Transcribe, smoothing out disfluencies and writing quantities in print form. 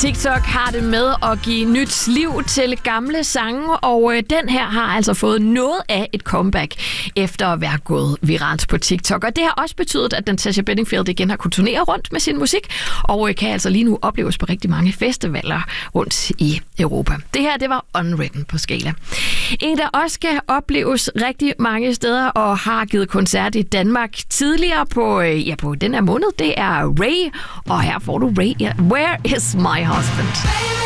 TikTok har det med at give nyt liv til gamle sange, og den her har altså fået noget af et comeback efter at være gået viralt på TikTok. Og det har også betydet, at Natasha Bedingfield igen har kunnet turnere rundt med sin musik, og kan altså lige nu opleves på rigtig mange festivaler rundt i Europa. Det her, det var Unwritten på Scala. En, der også skal opleves rigtig mange steder og har givet koncert i Danmark tidligere på den her måned, det er Ray. Og her får du Ray, Where is my husband?